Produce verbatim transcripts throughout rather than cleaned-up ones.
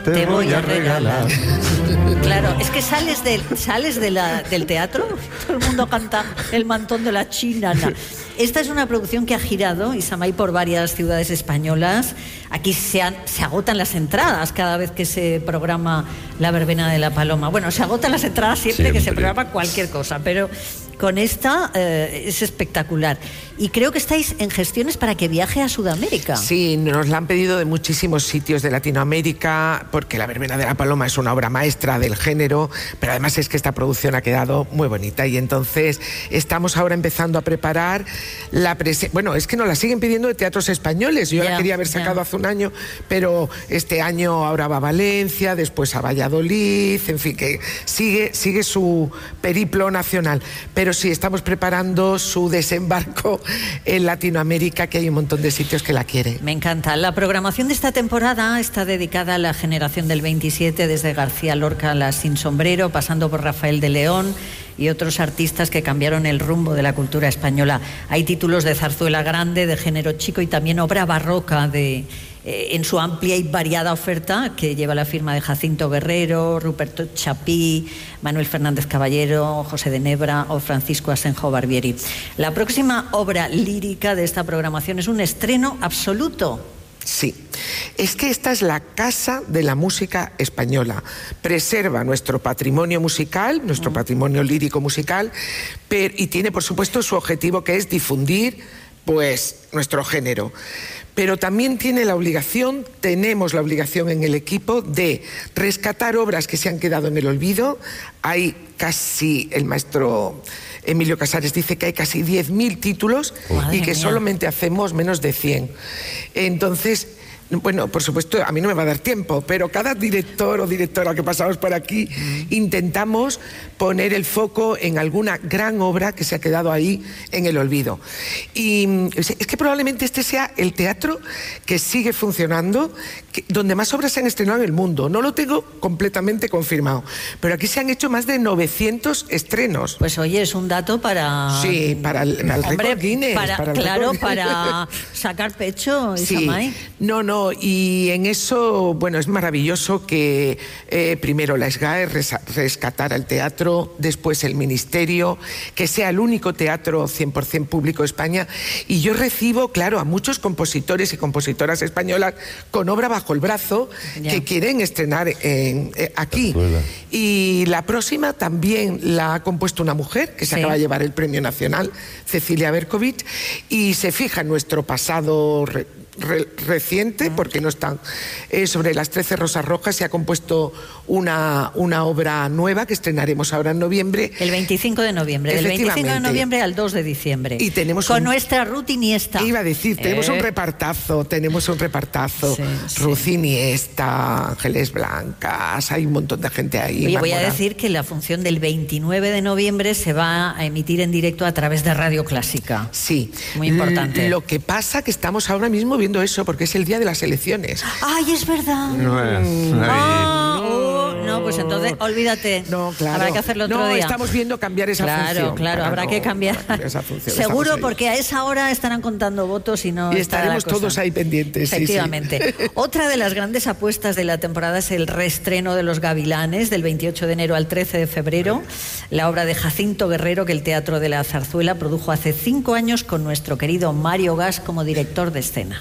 te, te voy a regalar. Claro, es que sales, de, sales de la, del teatro, todo el mundo canta El mantón de la chinana. Esta es una producción que ha girado, Isamay, por varias ciudades españolas. Aquí se, han, se agotan las entradas cada vez que se programa la verbena de la Paloma. Bueno, se agotan las entradas siempre, siempre. que se programa cualquier cosa, pero con esta eh, es espectacular. Y creo que estáis en gestiones para que viaje a Sudamérica. Sí, nos la han pedido de muchísimos sitios de Latinoamérica, porque la verbena de la Paloma es una obra maestra del género, pero además es que esta producción ha quedado muy bonita y entonces estamos ahora empezando a preparar la presencia. Bueno, es que nos la siguen pidiendo de teatros españoles. Yo yeah, la quería haber sacado yeah. hace un año, pero este año ahora va a Valencia, después a Valladolid, en fin, que sigue, sigue su periplo nacional. Pero sí, estamos preparando su desembarco en Latinoamérica, que hay un montón de sitios que la quieren. Me encanta. La programación de esta temporada está dedicada a la generación del veintisiete, desde García Lorca a La Sin Sombrero, pasando por Rafael de León y otros artistas que cambiaron el rumbo de la cultura española. Hay títulos de zarzuela grande, de género chico y también obra barroca de, eh, en su amplia y variada oferta, que lleva la firma de Jacinto Guerrero, Ruperto Chapí, Manuel Fernández Caballero, José de Nebra o Francisco Asenjo Barbieri. La próxima obra lírica de esta programación es un estreno absoluto. Sí, es que esta es la casa de la música española. Preserva nuestro patrimonio musical, nuestro mm. patrimonio lírico musical, pero, y tiene por supuesto su objetivo, que es difundir pues nuestro género. Pero también tiene la obligación, tenemos la obligación en el equipo de rescatar obras que se han quedado en el olvido. Hay casi, el maestro Emilio Casares dice que hay casi diez mil títulos Madre y que mía. solamente hacemos menos de cien. Entonces, bueno, por supuesto, a mí no me va a dar tiempo, pero cada director o directora que pasamos por aquí mm. intentamos poner el foco en alguna gran obra que se ha quedado ahí en el olvido. Y es que probablemente este sea el teatro que sigue funcionando, que, donde más obras se han estrenado en el mundo. No lo tengo completamente confirmado, pero aquí se han hecho más de novecientos estrenos. Pues oye, es un dato para... Sí, para el, para el Hombre, récord Guinness. Para, para el claro, récord. para sacar pecho, Isamay. Sí, no, no. Y en eso, bueno, es maravilloso que eh, primero la SGAE rescatara el teatro, después el Ministerio, que sea el único teatro cien por cien público de España. Y yo recibo, claro, a muchos compositores y compositoras españolas con obra bajo el brazo ya. que quieren estrenar en, eh, aquí. Y la próxima también la ha compuesto una mujer que se sí. acaba de llevar el Premio Nacional, Cecilia Berkovich, y se fija en nuestro pasado Re, re, reciente, porque no están eh, sobre las trece Rosas Rojas. Se ha compuesto una, una obra nueva que estrenaremos ahora en noviembre. El veinticinco de noviembre, del veinticinco de noviembre al dos de diciembre. Y tenemos con un, nuestra Ruth Iniesta. Iba a decir, tenemos eh. un repartazo, tenemos un repartazo. Sí, Ruth sí. Iniesta, Ángeles Blancas, hay un montón de gente ahí. Oye, voy a decir que la función del veintinueve de noviembre se va a emitir en directo a través de Radio Clásica. Sí. Muy importante. Lo que pasa que estamos ahora mismo viendo eso, porque es el día de las elecciones. ¡Ay, es verdad! No es. Ah, oh, no, pues entonces olvídate. No, claro. Habrá que hacerlo otro no, día. estamos viendo cambiar esa claro, función. Claro, claro, habrá no, que cambiar. Esa función. Seguro, porque a esa hora estarán contando votos y no y estaremos todos ahí pendientes. Efectivamente. Sí, sí. Otra de las grandes apuestas de la temporada es el reestreno de Los Gavilanes, del veintiocho de enero al trece de febrero. La obra de Jacinto Guerrero, que el Teatro de la Zarzuela produjo hace cinco años con nuestro querido Mario Gas como director de escena.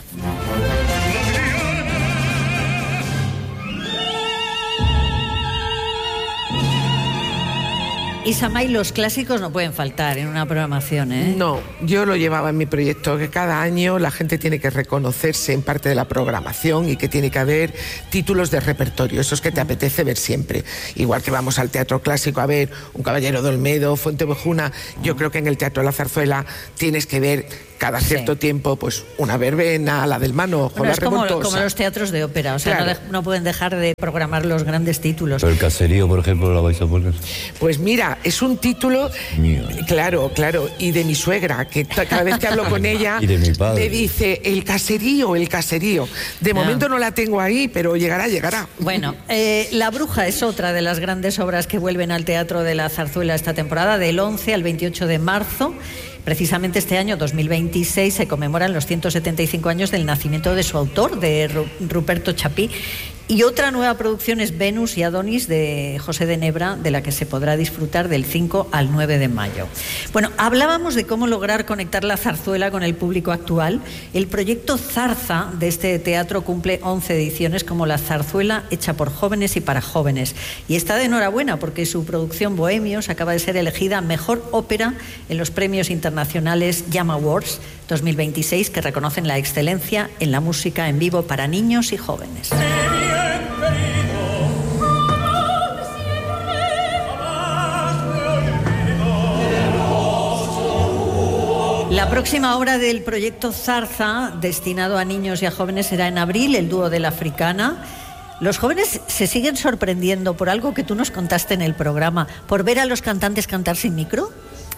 Isamay, los clásicos no pueden faltar en una programación, ¿eh? No, yo lo llevaba en mi proyecto, que cada año la gente tiene que reconocerse en parte de la programación y que tiene que haber títulos de repertorio, esos que te apetece ver siempre. Igual que vamos al teatro clásico a ver Un Caballero de Olmedo, Fuentevejuna, yo creo que en el Teatro de la Zarzuela tienes que ver cada cierto sí. tiempo, pues una verbena, la del Manojo, bueno, la es como, Revoltosa. como los teatros de ópera, o sea, claro. no, de, no pueden dejar de programar los grandes títulos. Pero El Caserío, por ejemplo, ¿la vais a poner? Pues mira, es un título, Mío. claro, claro, y de mi suegra, que cada vez que hablo con ella, y de mi padre. me dice, el caserío, el caserío. De no. momento no la tengo ahí, pero llegará, llegará. Bueno, eh, La Bruja es otra de las grandes obras que vuelven al Teatro de la Zarzuela esta temporada, del once al veintiocho de marzo. Precisamente este año, dos mil veintiséis, se conmemoran los ciento setenta y cinco años del nacimiento de su autor, de Ruperto Chapí, Y otra nueva producción es Venus y Adonis de José de Nebra, de la que se podrá disfrutar del cinco al nueve de mayo. Bueno, hablábamos de cómo lograr conectar la zarzuela con el público actual. El proyecto Zarza de este teatro cumple once ediciones como la zarzuela hecha por jóvenes y para jóvenes. Y está de enhorabuena porque su producción Bohemios acaba de ser elegida mejor ópera en los premios internacionales Jam Awards dos mil veintiséis, que reconocen la excelencia en la música en vivo para niños y jóvenes. La próxima obra del proyecto Zarza, destinado a niños y a jóvenes, será en abril, el dúo de la Africana. Los jóvenes se siguen sorprendiendo por algo que tú nos contaste en el programa, por ver a los cantantes cantar sin micro.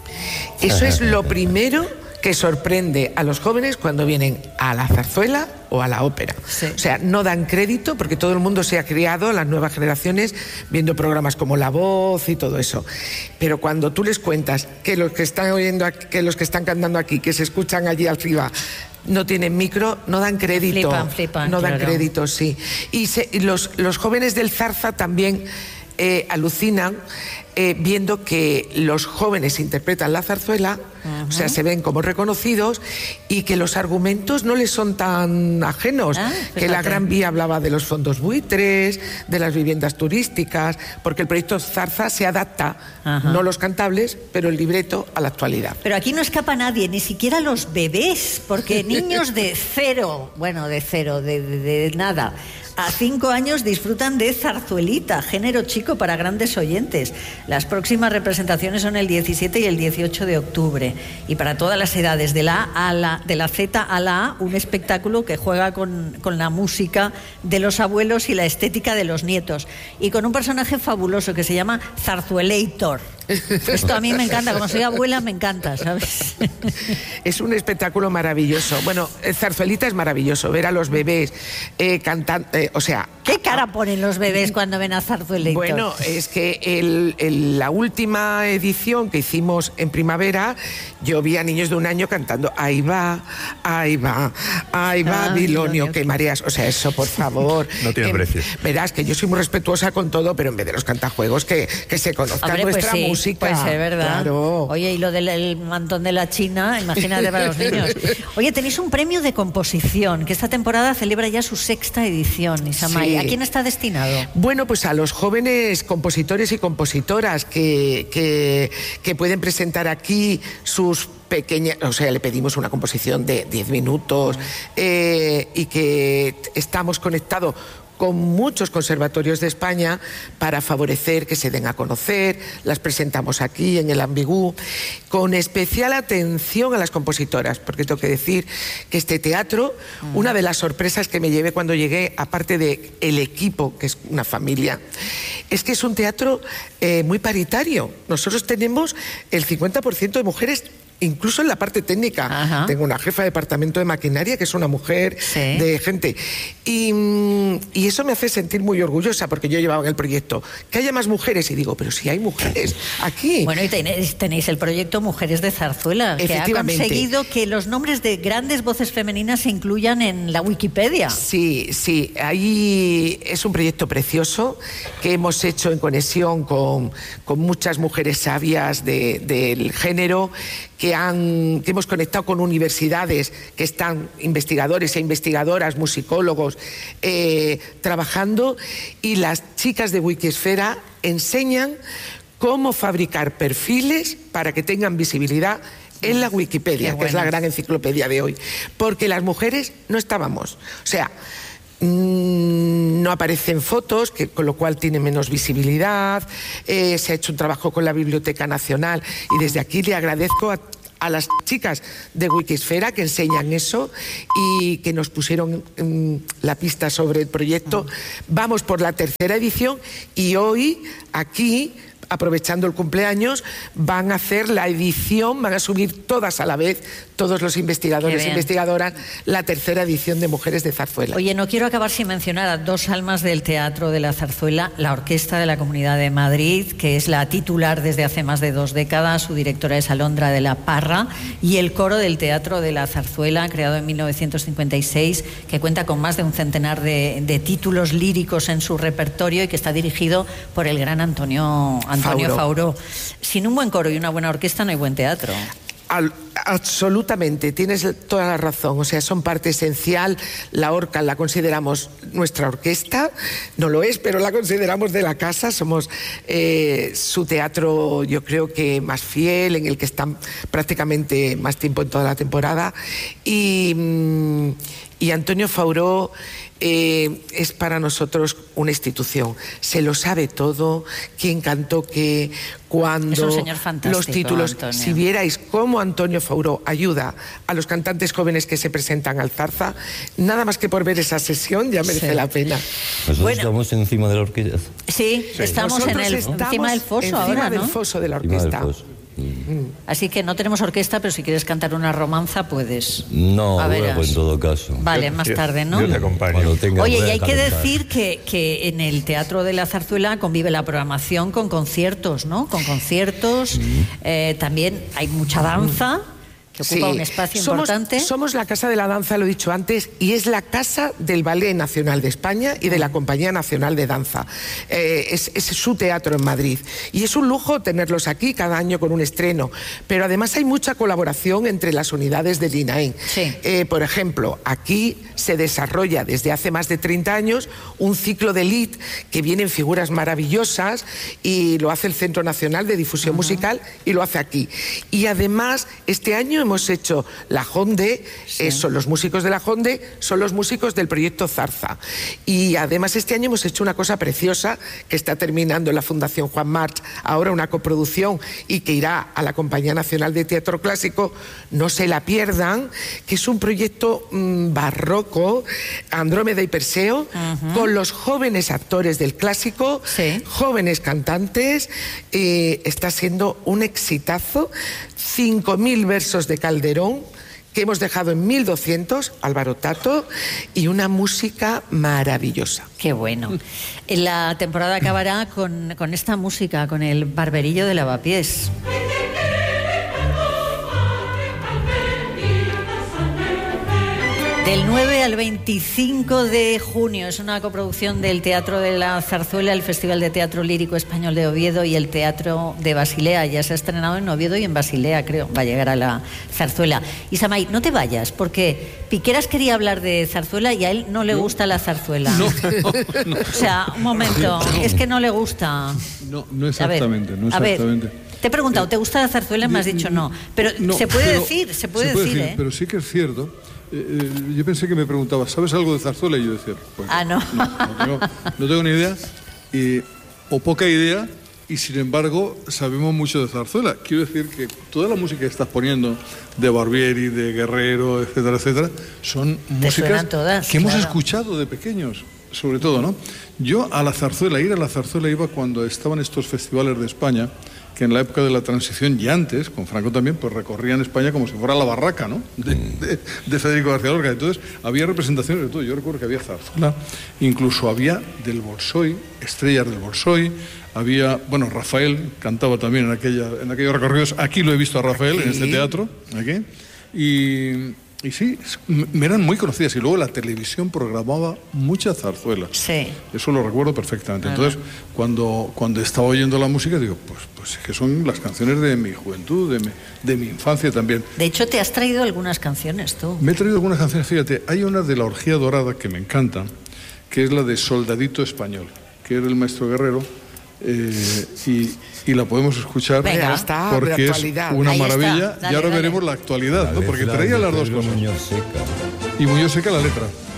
Eso es lo primero que sorprende a los jóvenes cuando vienen a la zarzuela o a la ópera. Sí. O sea, no dan crédito porque todo el mundo se ha criado, las nuevas generaciones, viendo programas como La Voz y todo eso. Pero cuando tú les cuentas que los que están oyendo, aquí, que los que están cantando aquí, que se escuchan allí arriba, no tienen micro, no dan crédito. Flipan, flipan, no dan claro. crédito, sí. Y, se, y los, los jóvenes del Zarza también eh, alucinan eh, viendo que los jóvenes interpretan la zarzuela, uh-huh. o sea, se ven como reconocidos y que los argumentos no les son tan ajenos, ah, que la Gran Vía hablaba de los fondos buitres, de las viviendas turísticas, porque el proyecto Zarza se adapta, uh-huh. no los cantables, pero el libreto a la actualidad. Pero aquí no escapa nadie, ni siquiera los bebés, porque niños de cero, bueno, de cero, de, de, de nada, a cinco años disfrutan de zarzuelita, género chico para grandes oyentes. Las próximas representaciones son el diecisiete y el dieciocho de octubre. Y para todas las edades, de la, a la, de la Z a la A, un espectáculo que juega con, con la música de los abuelos y la estética de los nietos. Y con un personaje fabuloso que se llama Zarzuelator. Esto a mí me encanta, como soy abuela me encanta, ¿sabes? Es un espectáculo maravilloso. Bueno, zarzuelita es maravilloso, ver a los bebés eh, cantando, eh, o sea... ¿Qué cara ponen los bebés cuando ven a Zarzuelator? Bueno, es que el, el, la última edición que hicimos en primavera, yo vi a niños de un año cantando ahí va, ahí va, ahí va, ah, Bilonio, que mareas. O sea, eso, por favor. No tiene eh, precio. Verás que yo soy muy respetuosa con todo, pero en vez de los cantajuegos, que, que se conozca Hombre, nuestra pues sí, música. Pues es verdad. Claro. Oye, y lo del el mantón de la China, imagínate para los niños. Oye, tenéis un premio de composición, que esta temporada celebra ya su sexta edición, Isamay. Sí. ¿A quién está destinado? Bueno, pues a los jóvenes compositores y compositoras que, que, que pueden presentar aquí sus pequeñas, o sea, le pedimos una composición de diez minutos eh, y que estamos conectados con muchos conservatorios de España para favorecer que se den a conocer. Las presentamos aquí en el Ambigú, con especial atención a las compositoras, porque tengo que decir que este teatro, uh-huh. una de las sorpresas que me llevé cuando llegué, aparte de el equipo, que es una familia, es que es un teatro eh, muy paritario. Nosotros tenemos el cincuenta por ciento de mujeres, incluso en la parte técnica. Ajá. Tengo una jefa de departamento de maquinaria que es una mujer, sí. de gente. Y, y eso me hace sentir muy orgullosa porque yo llevaba en el proyecto que haya más mujeres y digo, pero si hay mujeres aquí. Bueno, y tenéis, tenéis el proyecto Mujeres de Zarzuela, que ha conseguido que los nombres de grandes voces femeninas se incluyan en la Wikipedia. Sí, sí. Ahí es un proyecto precioso que hemos hecho en conexión con, con muchas mujeres sabias de, del género, que, han, que hemos conectado con universidades que están investigadores e investigadoras, musicólogos, eh, trabajando, y las chicas de Wikisfera enseñan cómo fabricar perfiles para que tengan visibilidad en la Wikipedia, que es la gran enciclopedia de hoy, porque las mujeres no estábamos, o sea, no aparecen fotos, que, con lo cual tiene menos visibilidad. Eh, se ha hecho un trabajo con la Biblioteca Nacional y desde aquí le agradezco a, a las chicas de Wikisfera que enseñan eso y que nos pusieron mm, la pista sobre el proyecto. Vamos por la tercera edición y hoy aquí, aprovechando el cumpleaños, van a hacer la edición, van a subir todas a la vez todos los investigadores e investigadoras la tercera edición de Mujeres de Zarzuela. Oye, no quiero acabar sin mencionar a dos almas del teatro de la zarzuela, la Orquesta de la Comunidad de Madrid, que es la titular desde hace más de dos décadas, su directora es Alondra de la Parra, y el coro del Teatro de la Zarzuela, creado en mil novecientos cincuenta y seis, que cuenta con más de un centenar de, de títulos líricos en su repertorio y que está dirigido por el gran Antonio, Antonio Fauró. Sin un buen coro y una buena orquesta no hay buen teatro. Al, absolutamente, tienes toda la razón, o sea, son parte esencial. La Orca la consideramos nuestra orquesta, no lo es, pero la consideramos de la casa, somos eh, su teatro, yo creo que más fiel, en el que están prácticamente más tiempo en toda la temporada, y, y Antonio Fauró Eh, es para nosotros una institución, se lo sabe todo, quien cantó que, cuando, es un señor fantástico, los títulos, Antonio. Si vierais cómo Antonio Fauró ayuda a los cantantes jóvenes que se presentan al Zarza, nada más que por ver esa sesión ya merece sí. la pena. Nosotros bueno, estamos encima de la orquesta. Sí, sí. estamos en el, estamos encima del foso encima ahora, del ¿no? foso de la orquesta. Así que no tenemos orquesta, pero si quieres cantar una romanza, puedes. No, bueno, en todo caso. Vale, yo, más yo, tarde, ¿no? Yo te acompaño. Oye, y hay que decir que, que en el Teatro de la Zarzuela convive la programación con conciertos, ¿no? Con conciertos, mm. eh, también hay mucha danza. Que ocupa sí. un espacio somos, importante. Somos la Casa de la Danza, lo he dicho antes, y es la casa del Ballet Nacional de España y de la Compañía Nacional de Danza. Eh, es, es su teatro en Madrid. Y es un lujo tenerlos aquí cada año con un estreno. Pero además hay mucha colaboración entre las unidades del INAEM. Sí. Eh, por ejemplo, aquí se desarrolla desde hace más de treinta años un ciclo de Lied que vienen figuras maravillosas y lo hace el Centro Nacional de Difusión uh-huh. Musical y lo hace aquí. Y además, este año hemos hecho la Jonde, sí. eh, son los músicos de la Jonde, son los músicos del proyecto Zarza. Y además este año hemos hecho una cosa preciosa que está terminando en la Fundación Juan March, ahora una coproducción y que irá a la Compañía Nacional de Teatro Clásico, no se la pierdan, que es un proyecto mmm, barroco, Andrómeda y Perseo, uh-huh. con los jóvenes actores del clásico, sí. jóvenes cantantes, eh, está siendo un exitazo. cinco mil versos de Calderón, que hemos dejado en mil doscientos, Álvaro Tato, y una música maravillosa. Qué bueno. La temporada acabará con, con esta música, con el Barberillo de Lavapiés. Del nueve al veinticinco de junio es una coproducción del Teatro de la Zarzuela, el Festival de Teatro Lírico Español de Oviedo y el Teatro de Basilea. Ya se ha estrenado en Oviedo y en Basilea, creo, va a llegar a la Zarzuela. Isamay, no te vayas, porque Piqueras quería hablar de zarzuela y a él no le no. gusta la zarzuela. No, no, no. O sea, un momento, no. es que no le gusta. No, no exactamente, a ver, no exactamente. A ver, te he preguntado, ¿te gusta la zarzuela? Me has dicho no. Pero no, se puede pero, decir, se puede, se puede decir, decir, ¿eh? Pero sí que es cierto. Eh, eh, yo pensé que me preguntaba, ¿sabes algo de zarzuela? Y yo decía, pues ah, no. No, no, tengo, no tengo ni idea, y, o poca idea, y sin embargo sabemos mucho de zarzuela. Quiero decir que toda la música que estás poniendo, de Barbieri, de Guerrero, etcétera, etcétera, son músicas todas, que hemos claro. escuchado de pequeños, sobre todo, ¿no? Yo a la zarzuela, ir a la zarzuela iba cuando estaban estos festivales de España, que en la época de la transición y antes, con Franco también, pues recorrían España como si fuera la barraca, ¿no? De, de, de Federico García Lorca. Entonces había representaciones de todo. Yo recuerdo que había zarzuela, incluso había del Bolshoi, estrellas del Bolshoi, había, bueno, Rafael cantaba también en, aquella, en aquellos recorridos. Aquí lo he visto a Rafael, aquí, en este teatro, aquí. Y... Y sí, me eran muy conocidas. Y luego la televisión programaba mucha zarzuela. Sí. Eso lo recuerdo perfectamente. Claro. Entonces, cuando, cuando estaba oyendo la música, digo, pues, pues es que son las canciones de mi juventud, de mi, de mi infancia también. De hecho, te has traído algunas canciones tú. Me he traído algunas canciones, fíjate. Hay una de La Orgía Dorada que me encanta, que es la de Soldadito Español, que era el maestro Guerrero. Eh, y, y la podemos escuchar. Venga, está, porque es una Ahí maravilla. está. Dale, y ahora dale. veremos la actualidad, ¿no? Porque traía las dos cosas. Muñoz Seca. Y Muñoz Seca la letra.